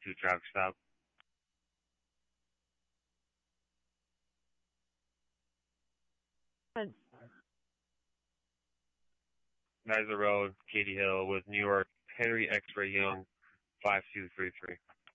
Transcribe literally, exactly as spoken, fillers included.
two traffic stop. Nizer Road, Katy Hill, with New York, Henry X-Ray Young, five two three three.